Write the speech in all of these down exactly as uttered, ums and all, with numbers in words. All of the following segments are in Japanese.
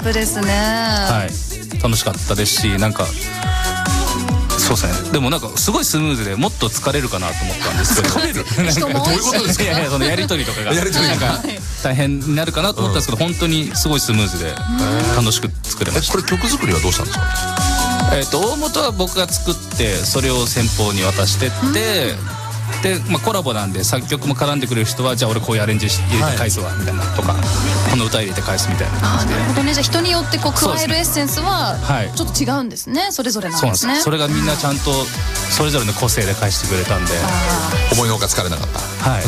プですね。 はい、楽しかったですし、なんかそうですね。でもなんかすごいスムーズで、もっと疲れるかなと思ったんですけど。 疲れる？人も多いし。 どういうことですか？いやいや、そのやり取りとかがやり取りなんか大変になるかなと思ったんですけど、本当にすごいスムーズで楽しく作れました。 これ曲作りはどうしたんですか？ えっと大元は僕が作って、それを先方に渡してって。で、まあ、コラボなんで作曲も絡んでくれる人は、じゃあ俺こういうアレンジ入れて返すわみたいなとか、この歌入れて返すみたいな感じで。 なるほどね。じゃあ人によってこう加えるエッセンスはちょっと違うんですね。それぞれなんですね。 そうなんです。それがみんなちゃんとそれぞれの個性で返してくれたんで、 思いのほか疲れなかった。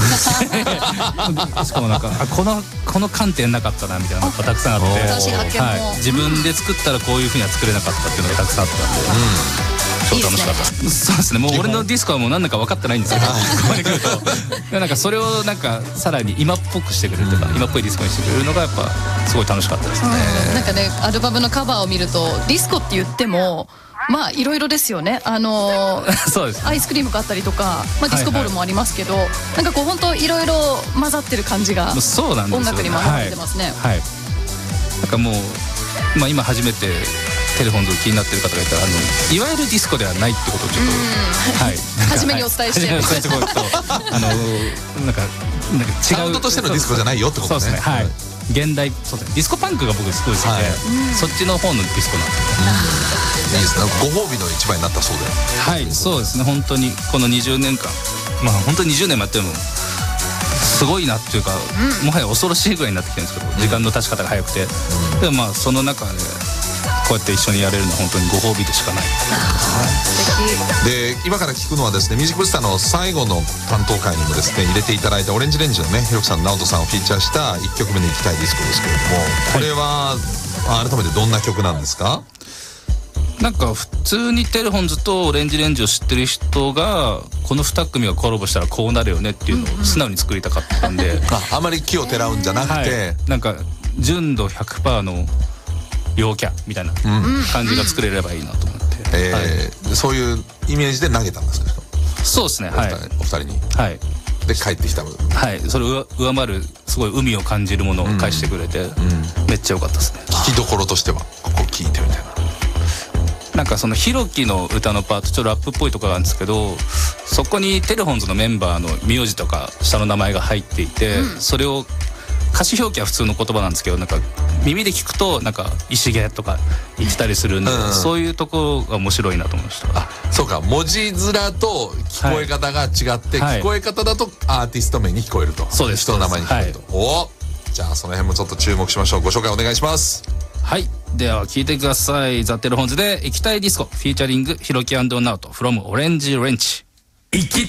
はいしかもなんか、あ、このこの観点なかったなみたいなのがたくさんあって、 新しい発見も、 はい、自分で作ったらこういうふうには作れなかったっていうのがたくさんあったんで、超楽しかったです。そうですね。もう俺のディスコはもう何だか分かってないんですよ。ここまで来るとなんかそれをなんかさらに今っぽくしてくれるとか、今っぽいディスコにしてくれるのがやっぱすごい楽しかったですね。 なんかね、アルバムのカバーを見るとディスコって言ってもまあいろいろですよね。あのー、 そうです。 アイスクリームがあったりとか、まあ、ディスコボールもありますけど、はいはい、なんかこう本当いろいろ混ざってる感じがそうなんですよ、 音楽にも混ぜてますね。 はい、はい、なんかもう、まあ、今初めてテレフォンズを気になってる方がいたら、あのいわゆるディスコではないってことをちょっと、はい、 初めにお伝えして、 はい、初めにお伝えしておくと、あのなんかなんか違うサウンドとしてのディスコじゃないよってことね。 そうですね。はい。現代、そうですね。ディスコパンクが僕すごい好きで、はい、そっちの方のディスコなんですね。いいですね。ご褒美の一番になったそうで。 はい、そうですね。本当にこのにじゅうねんかん、まあ本当ににじゅうねんもやってもすごいなっていうか、うん、もはや恐ろしいぐらいになってきてるんですけど、時間の経ち方が早くて、うん、でもまあその中でこうやって一緒にやれるのは本当にご褒美でしかない。 で、今から聞くのはですね、ミュージックブースターの最後の担当会にもですね入れていただいたオレンジレンジのね、ひろきさん、直人さんをフィーチャーしたいっきょくめに行きたいディスコですけれども、これは、はい、改めてどんな曲なんですか？ なんか普通にテレフォンズとオレンジレンジを知ってる人がこのに組がコラボしたらこうなるよねっていうのを素直に作りたかったんで、うんうん、 あ, あまり気をてらうんじゃなくて、はい、 なんか純度 ひゃくパーセント の陽キャみたいな感じが作れればいいなと思って、 えーはい、そういうイメージで投げたんですか？ そうですね。はい、 お二人に、はい、で帰ってきた部分、 はい、それを上回るすごい海を感じるものを返してくれて、うんうん、めっちゃ良かったですね。 聞きどころとしてはここ聞いてみたいな。 なんかそのひろきの歌のパート、ちょっとラップっぽいところなんですけど、そこにテレフォンズのメンバーの名字とか下の名前が入っていて、うん、それを歌詞表記は普通の言葉なんですけど、なんか耳で聞くとなんか石毛とか言ってたりするんで、うん、そういうところが面白いなと思いました。 あ、そうか、文字面と聞こえ方が違って、はい、聞こえ方だとアーティスト名に聞こえると、 そうです、 人の名前に聞こえると、はい、お、じゃあその辺もちょっと注目しましょう。ご紹介お願いします。 はい、では聞いてください。ザ・テレフォンズで行きたいディスコフィーチャリングひろき&ナオト from オレンジレンジ。行き